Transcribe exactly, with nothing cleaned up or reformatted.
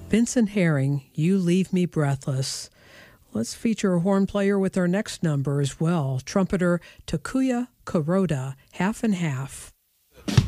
Vincent Herring, You Leave Me Breathless. Let's feature a horn player with our next number as well, trumpeter Takuya Kuroda, Half and Half.